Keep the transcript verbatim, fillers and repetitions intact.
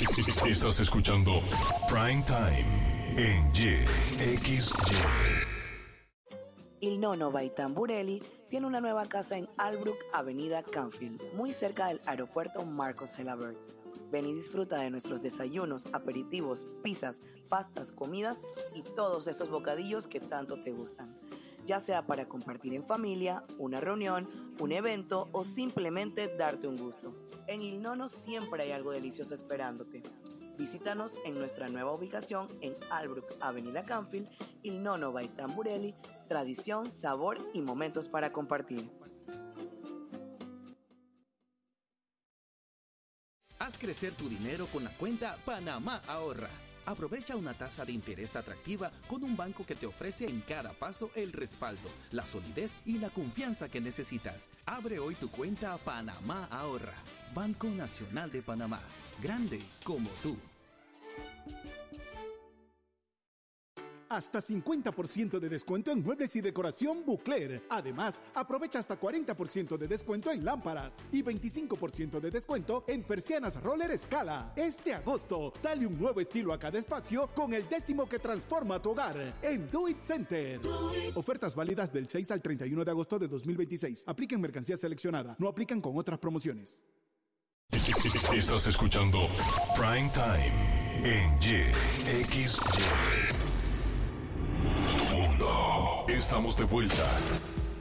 Estás escuchando Prime Time en Y X Y. Il Nonno by Tamburelli tiene una nueva casa en Albrook, Avenida Canfield, muy cerca del aeropuerto Marcos Gelabert. Ven y disfruta de nuestros desayunos, aperitivos, pizzas, pastas, comidas y todos esos bocadillos que tanto te gustan. Ya sea para compartir en familia, una reunión, un evento o simplemente darte un gusto. En Il Nonno siempre hay algo delicioso esperándote. Visítanos en nuestra nueva ubicación en Albrook, Avenida Canfield, Il Nonno by Tamburelli, tradición, sabor y momentos para compartir. Haz crecer tu dinero con la cuenta Panamá Ahorra. Aprovecha una tasa de interés atractiva con un banco que te ofrece en cada paso el respaldo, la solidez y la confianza que necesitas. Abre hoy tu cuenta Panamá Ahorra. Banco Nacional de Panamá. Grande como tú. Hasta cincuenta por ciento de descuento en muebles y decoración Bucler. Además, aprovecha hasta cuarenta por ciento de descuento en lámparas y veinticinco por ciento de descuento en persianas Roller Scala. Este agosto, dale un nuevo estilo a cada espacio con el décimo que transforma tu hogar en Do It Center. Do It. Ofertas válidas del seis al treinta y uno de agosto de dos mil veintiséis. Aplican mercancía seleccionada. No aplican con otras promociones. Estás escuchando Prime Time en Y X Y. Mundo. Estamos de vuelta.